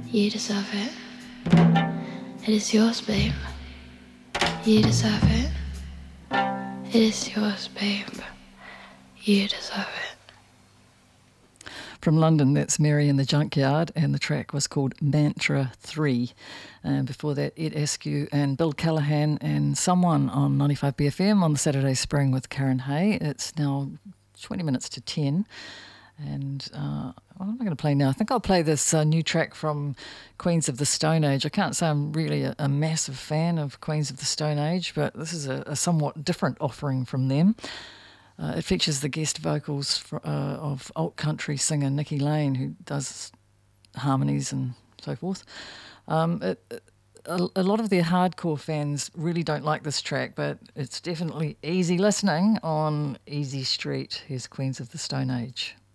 You deserve it. It is yours, babe. You deserve it. It is yours, babe. You deserve it. From London, that's Mary in the Junkyard, and the track was called Mantra 3. And before that, Ed Askew and Bill Callahan and Someone on 95 BFM on the Saturday Spring with Karen Hay. It's now 20 minutes to 10. And what am I going to play now? I think I'll play this new track from Queens of the Stone Age. I can't say I'm really a massive fan of Queens of the Stone Age, but this is a somewhat different offering from them. It features the guest vocals of alt country singer Nikki Lane, who does harmonies and so forth. A lot of their hardcore fans really don't like this track, but it's definitely easy listening on Easy Street. Here's Queens of the Stone Age.